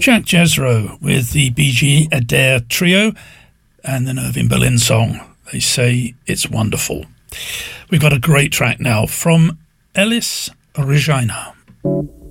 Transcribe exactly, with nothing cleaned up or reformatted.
Jack Jezro with the B G Adair Trio and an Irving Berlin song, They Say It's Wonderful. We've got a great track now from Elis Regina.